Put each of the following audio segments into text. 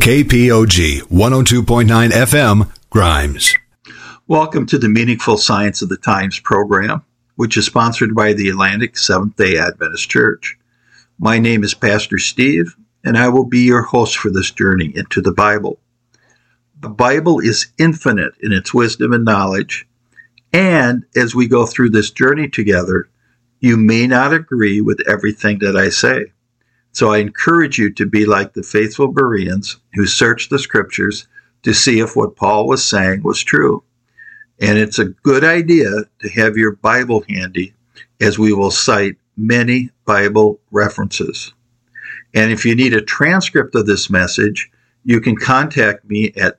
KPOG 102.9 FM, Grimes. Welcome to the Meaningful Science of the Times program, which is sponsored by the Atlantic Seventh-day Adventist Church. My name is Pastor Steve, and I will be your host for this journey into the Bible. The Bible is infinite in its wisdom and knowledge, and as we go through this journey together, you may not agree with everything that I say. So I encourage you to be like the faithful Bereans who searched the scriptures to see if what Paul was saying was true. And it's a good idea to have your Bible handy, as we will cite many Bible references. And if you need a transcript of this message, you can contact me at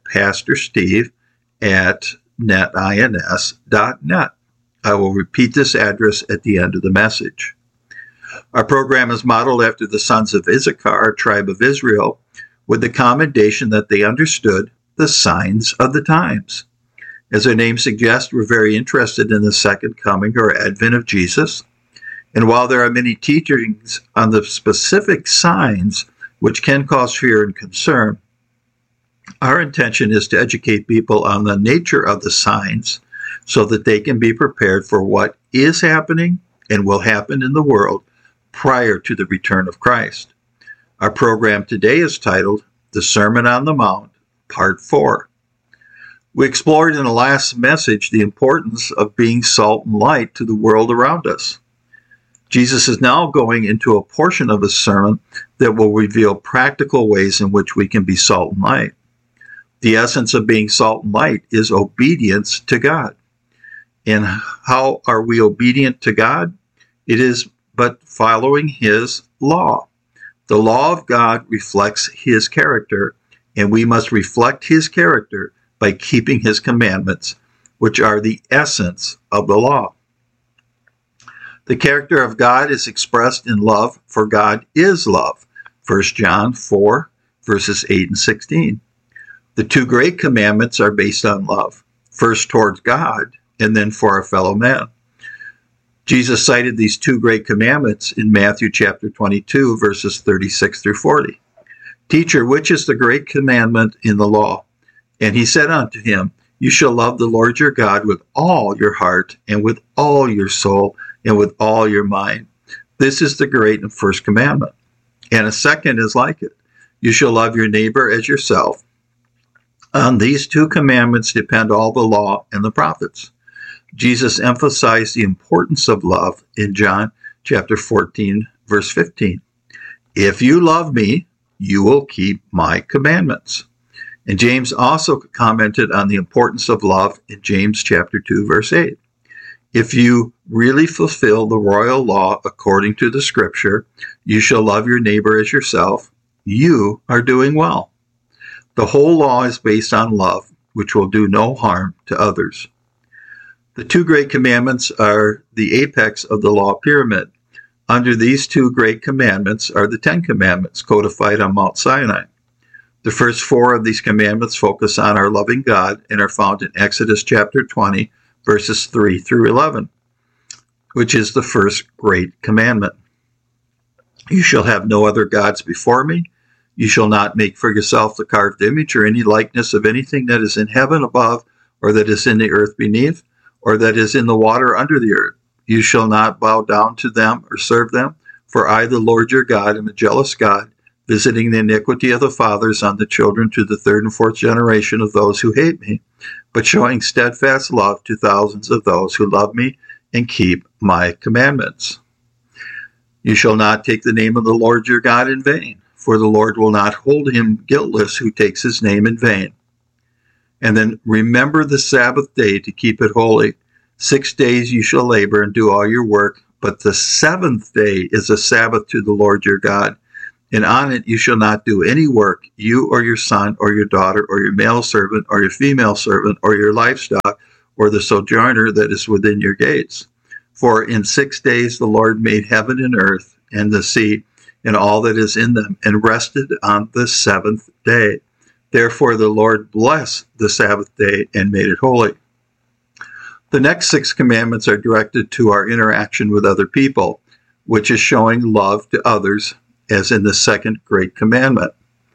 pastorsteve@netins.net. I will repeat this address at the end of the message. Our program is modeled after the sons of Issachar, tribe of Israel, with the commendation that they understood the signs of the times. As their name suggests, we're very interested in the second coming or advent of Jesus. And while there are many teachings on the specific signs which can cause fear and concern, our intention is to educate people on the nature of the signs so that they can be prepared for what is happening and will happen in the world prior to the return of Christ. Our program today is titled The Sermon on the Mount, Part 4. We explored in the last message the importance of being salt and light to the world around us. Jesus is now going into a portion of his sermon that will reveal practical ways in which we can be salt and light. The essence of being salt and light is obedience to God. And how are we obedient to God? It is but following his law. The law of God reflects his character, and we must reflect his character by keeping his commandments, which are the essence of the law. The character of God is expressed in love, for God is love. 1 John 4, verses 8 and 16. The two great commandments are based on love, first towards God and then for our fellow man. Jesus cited these two great commandments in Matthew chapter 22, verses 36 through 40. Teacher, which is the great commandment in the law? And he said unto him, You shall love the Lord your God with all your heart, and with all your soul, and with all your mind. This is the great and first commandment. And a second is like it. You shall love your neighbor as yourself. On these two commandments depend all the law and the prophets. Jesus emphasized the importance of love in John chapter 14, verse 15. If you love me, you will keep my commandments. And James also commented on the importance of love in James chapter 2, verse 8. If you really fulfill the royal law according to the scripture, you shall love your neighbor as yourself, you are doing well. The whole law is based on love, which will do no harm to others. The two great commandments are the apex of the law pyramid. Under these two great commandments are the 10 commandments codified on Mount Sinai. The first 4 of these commandments focus on our loving God and are found in Exodus chapter 20, verses 3 through 11, which is the first great commandment. You shall have no other gods before me. You shall not make for yourself the carved image or any likeness of anything that is in heaven above, or that is in the earth beneath, or that is in the water under the earth. You shall not bow down to them or serve them, for I, the Lord your God, am a jealous God, visiting the iniquity of the fathers on the children to the 3rd and 4th generation of those who hate me, but showing steadfast love to thousands of those who love me and keep my commandments. You shall not take the name of the Lord your God in vain, for the Lord will not hold him guiltless who takes his name in vain. And then remember the Sabbath day to keep it holy. 6 days you shall labor and do all your work, but the 7th day is a Sabbath to the Lord your God. And on it you shall not do any work, you or your son or your daughter or your male servant or your female servant or your livestock or the sojourner that is within your gates. For in 6 days the Lord made heaven and earth and the sea and all that is in them, and rested on the 7th day. Therefore the Lord blessed the Sabbath day and made it holy. The next 6 commandments are directed to our interaction with other people, which is showing love to others, as in the second great commandment.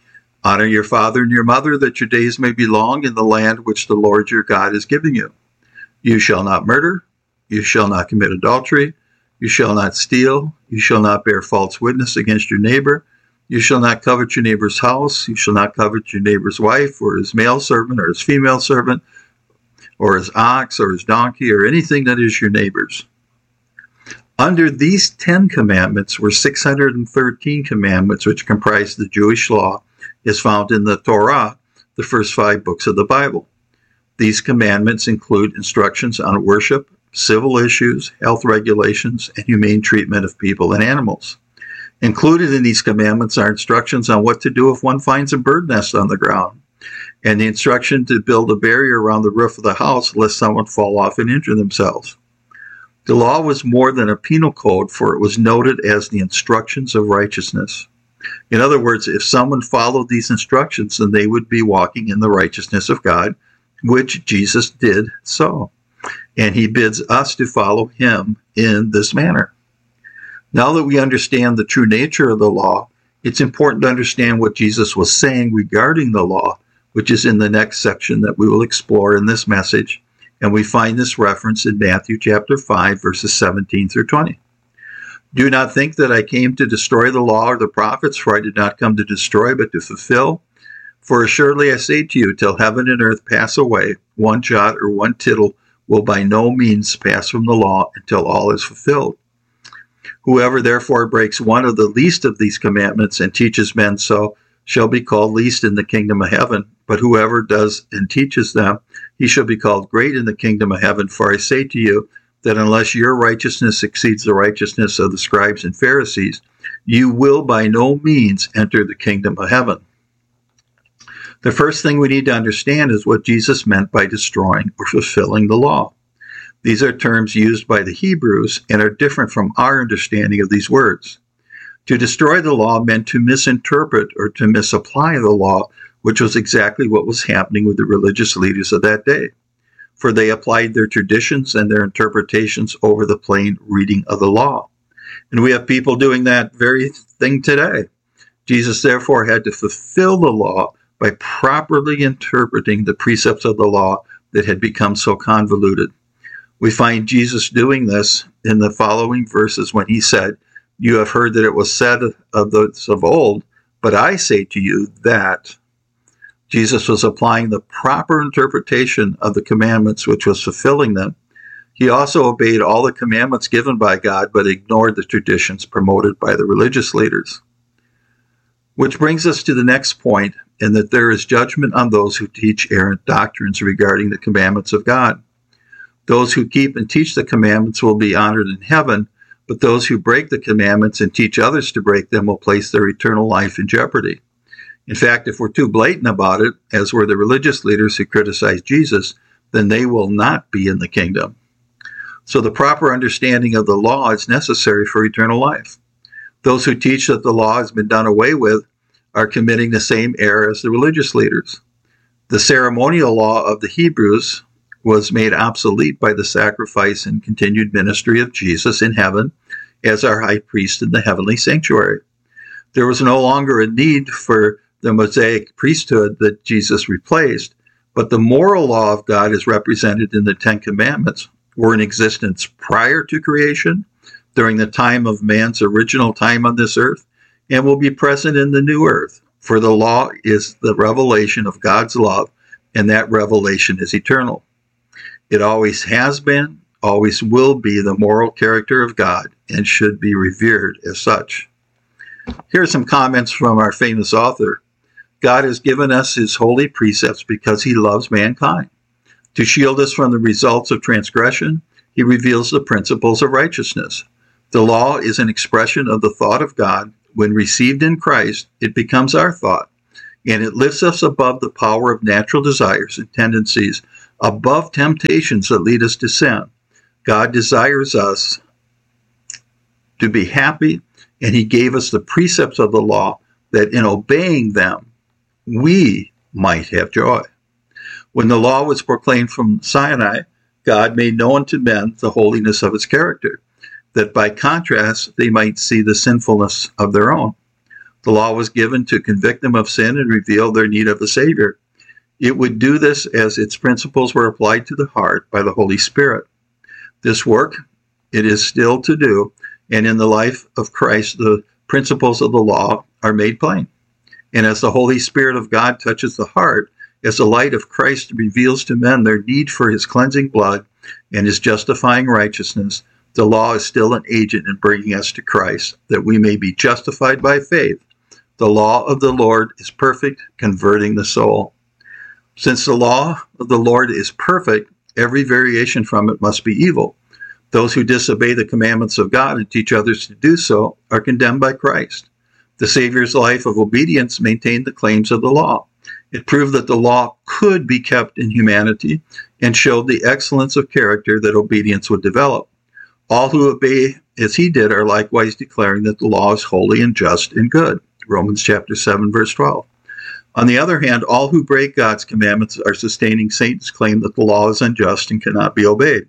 Honor your father and your mother, that your days may be long in the land which the Lord your God is giving you. You shall not murder. You shall not commit adultery. You shall not steal. You shall not bear false witness against your neighbor. You shall not covet your neighbor's house. You shall not covet your neighbor's wife, or his male servant, or his female servant, or his ox, or his donkey, or anything that is your neighbor's. Under these 10 commandments were 613 commandments, which comprise the Jewish law, is found in the Torah, the first 5 books of the Bible. These commandments include instructions on worship, civil issues, health regulations, and humane treatment of people and animals. Included in these commandments are instructions on what to do if one finds a bird nest on the ground, and the instruction to build a barrier around the roof of the house lest someone fall off and injure themselves. The law was more than a penal code, for it was noted as the instructions of righteousness. In other words, if someone followed these instructions, then they would be walking in the righteousness of God, which Jesus did so. And he bids us to follow him in this manner. Now that we understand the true nature of the law, it's important to understand what Jesus was saying regarding the law, which is in the next section that we will explore in this message. And we find this reference in Matthew chapter 5, verses 17 through 20. Do not think that I came to destroy the law or the prophets, for I did not come to destroy, but to fulfill. For assuredly I say to you, till heaven and earth pass away, one jot or one tittle will by no means pass from the law until all is fulfilled. Whoever therefore breaks one of the least of these commandments and teaches men so shall be called least in the kingdom of heaven. But whoever does and teaches them, he shall be called great in the kingdom of heaven. For I say to you, that unless your righteousness exceeds the righteousness of the scribes and Pharisees, you will by no means enter the kingdom of heaven. The first thing we need to understand is what Jesus meant by destroying or fulfilling the law. These are terms used by the Hebrews and are different from our understanding of these words. To destroy the law meant to misinterpret or to misapply the law, which was exactly what was happening with the religious leaders of that day. For they applied their traditions and their interpretations over the plain reading of the law. And we have people doing that very thing today. Jesus therefore had to fulfill the law by properly interpreting the precepts of the law that had become so convoluted. We find Jesus doing this in the following verses when he said, "You have heard that it was said of those of old, but I say to you that." Jesus was applying the proper interpretation of the commandments, which was fulfilling them. He also obeyed all the commandments given by God, but ignored the traditions promoted by the religious leaders. Which brings us to the next point, in that there is judgment on those who teach errant doctrines regarding the commandments of God. Those who keep and teach the commandments will be honored in heaven, but those who break the commandments and teach others to break them will place their eternal life in jeopardy. In fact, if we're too blatant about it, as were the religious leaders who criticized Jesus, then they will not be in the kingdom. So the proper understanding of the law is necessary for eternal life. Those who teach that the law has been done away with are committing the same error as the religious leaders. The ceremonial law of the Hebrews was made obsolete by the sacrifice and continued ministry of Jesus in heaven as our high priest in the heavenly sanctuary. There was no longer a need for the Mosaic priesthood that Jesus replaced, but the moral law of God is represented in the Ten Commandments, were in existence prior to creation, during the time of man's original time on this earth, and will be present in the new earth. For the law is the revelation of God's love, and that revelation is eternal. It always has been, always will be the moral character of God, and should be revered as such. Here are some comments from our famous author. God has given us his holy precepts because he loves mankind. To shield us from the results of transgression, he reveals the principles of righteousness. The law is an expression of the thought of God. When received in Christ, it becomes our thought, and it lifts us above the power of natural desires and tendencies, above temptations that lead us to sin. God desires us to be happy, and he gave us the precepts of the law that in obeying them, we might have joy. When the law was proclaimed from Sinai, God made known to men the holiness of his character, that by contrast they might see the sinfulness of their own. The law was given to convict them of sin and reveal their need of a Savior. It would do this as its principles were applied to the heart by the Holy Spirit. This work it is still to do, and in the life of Christ, the principles of the law are made plain. And as the Holy Spirit of God touches the heart, as the light of Christ reveals to men their need for his cleansing blood and his justifying righteousness, the law is still an agent in bringing us to Christ, that we may be justified by faith. The law of the Lord is perfect, converting the soul. Since the law of the Lord is perfect, every variation from it must be evil. Those who disobey the commandments of God and teach others to do so are condemned by Christ. The Savior's life of obedience maintained the claims of the law. It proved that the law could be kept in humanity and showed the excellence of character that obedience would develop. All who obey as he did are likewise declaring that the law is holy and just and good. Romans chapter 7, verse 12. On the other hand, all who break God's commandments are sustaining Satan's claim that the law is unjust and cannot be obeyed.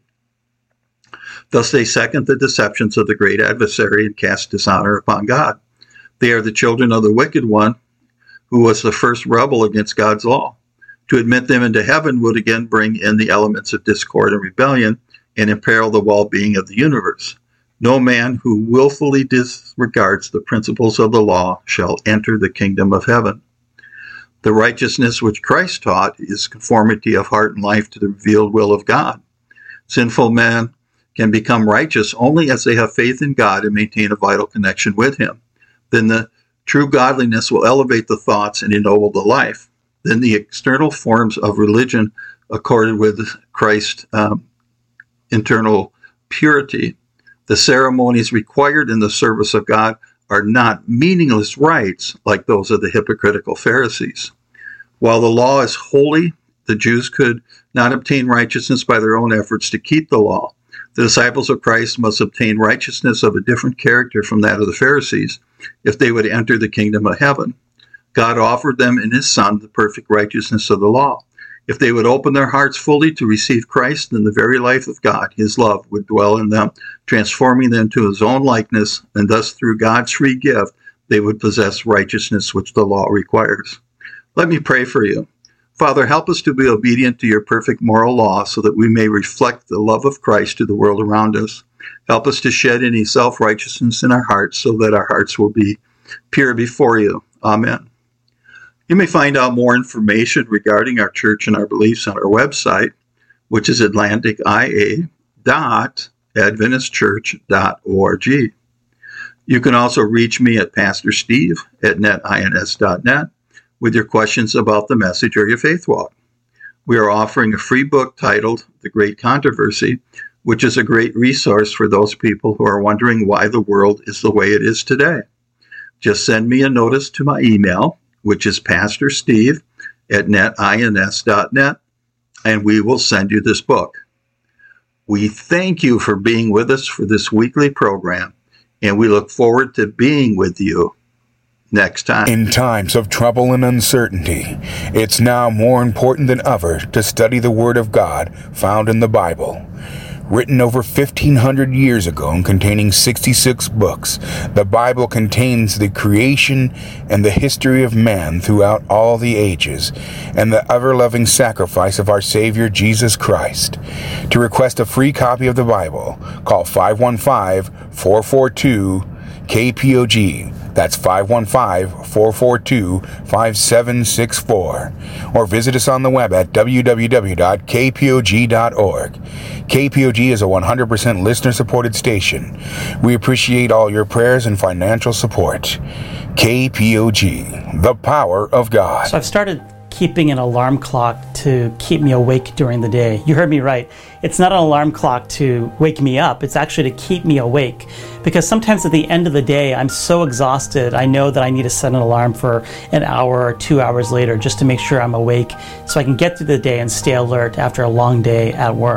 Thus they second the deceptions of the great adversary and cast dishonor upon God. They are the children of the wicked one, who was the first rebel against God's law. To admit them into heaven would again bring in the elements of discord and rebellion and imperil the well-being of the universe. No man who willfully disregards the principles of the law shall enter the kingdom of heaven. The righteousness which Christ taught is conformity of heart and life to the revealed will of God. Sinful men can become righteous only as they have faith in God and maintain a vital connection with him. Then the true godliness will elevate the thoughts and ennoble the life. Then the external forms of religion accorded with Christ's internal purity. The ceremonies required in the service of God are not meaningless rites like those of the hypocritical Pharisees. While the law is holy, the Jews could not obtain righteousness by their own efforts to keep the law. The disciples of Christ must obtain righteousness of a different character from that of the Pharisees if they would enter the kingdom of heaven. God offered them in his Son the perfect righteousness of the law. If they would open their hearts fully to receive Christ, then the very life of God, his love, would dwell in them, transforming them to his own likeness, and thus through God's free gift, they would possess righteousness which the law requires. Let me pray for you. Father, help us to be obedient to your perfect moral law so that we may reflect the love of Christ to the world around us. Help us to shed any self-righteousness in our hearts so that our hearts will be pure before you. Amen. You may find out more information regarding our church and our beliefs on our website, which is atlantica.adventistchurch.org. You can also reach me at Pastor Steve at netins.net with your questions about the message or your faith walk. We are offering a free book titled The Great Controversy, which is a great resource for those people who are wondering why the world is the way it is today. Just send me a notice to my email, which is pastorsteve@netins.net, and we will send you this book. We thank you for being with us for this weekly program, and we look forward to being with you next time. In times of trouble and uncertainty, it's now more important than ever to study the Word of God found in the Bible. Written over 1,500 years ago and containing 66 books, the Bible contains the creation and the history of man throughout all the ages, and the ever-loving sacrifice of our Savior Jesus Christ. To request a free copy of the Bible, call 515-442-KPOG. That's 515-442-5764. Or visit us on the web at www.kpog.org. KPOG is a 100% listener-supported station. We appreciate all your prayers and financial support. KPOG, the power of God. So I've started keeping an alarm clock to keep me awake during the day. You heard me right. It's not an alarm clock to wake me up. It's actually to keep me awake. Because sometimes at the end of the day, I'm so exhausted, I know that I need to set an alarm for an hour or 2 hours later just to make sure I'm awake so I can get through the day and stay alert after a long day at work.